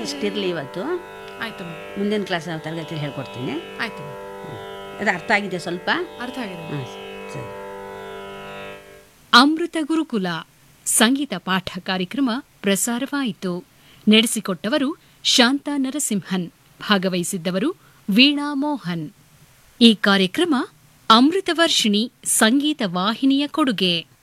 ಇಷ್ಟಿರಲಿ ಇವತ್ತು. ಆಯ್ತು ಮ್ಯಾಮ್. ಮುಂದಿನ ಕ್ಲಾಸ್ ತರಗತಿಯಲ್ಲಿ ಹೇಳ್ಕೊಡ್ತೀನಿ. ಆಯ್ತು ಮ್ಯಾಮ್. ಅದು ಅರ್ಥ ಆಗಿದೆ ಸ್ವಲ್ಪ? ಅರ್ಥ ಆಗಿದೆ. ಹಾಂ, ಸರಿ. ಅಮೃತ ಗುರುಕುಲ ಸಂಗೀತ ಪಾಠ ಕಾರ್ಯಕ್ರಮ ಪ್ರಸಾರವಾಯಿತು. ನಡೆಸಿಕೊಟ್ಟವರು ಶಾಂತಾ ನರಸಿಂಹನ್. ಭಾಗವಹಿಸಿದ್ದವರು ವೀಣಾ ಮೋಹನ್. ಈ ಕಾರ್ಯಕ್ರಮ ಅಮೃತವರ್ಷಿಣಿ ಸಂಗೀತ ವಾಹಿನಿಯ ಕೊಡುಗೆ.